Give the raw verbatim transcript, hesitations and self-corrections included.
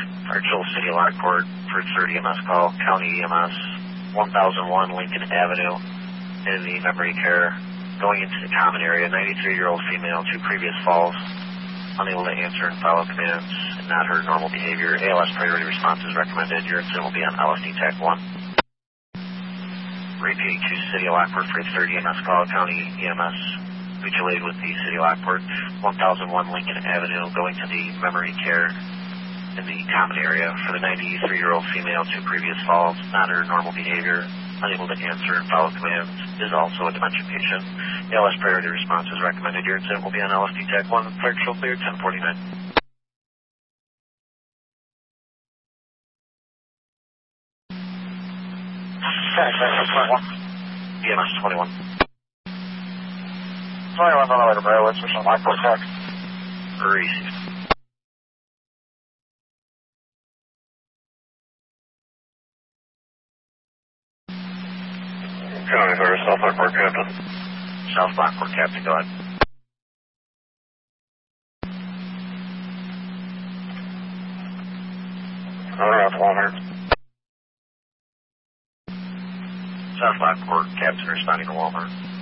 Parkville City Lockport for thirty E M S call, County E M S, one thousand one Lincoln Avenue, in the memory care, going into the common area, ninety-three-year-old female, two previous falls, unable to answer and follow commands, and not her normal behavior. A L S priority response is recommended. Your incident will be on L S D Tech one. Repeating to City of Lockport for thirty E M S call, County E M S, mutual aid with the City of Lockport, one thousand one Lincoln Avenue, going to the memory care in the common area for the ninety-three-year-old female, two previous falls, not her normal behavior, unable to answer and follow commands, is also a dementia patient. A L S priority response is recommended. Your incident will be on L S D Tech one, Parkville clear, ten forty-nine. E M S twenty-one. twenty-one on the way to Broward, switch on Lockport Tech. Received. County Fire, South Lockport Captain. South Lockport Captain, go ahead. Alright, Walmart. South Lockport Captain responding to Walmart.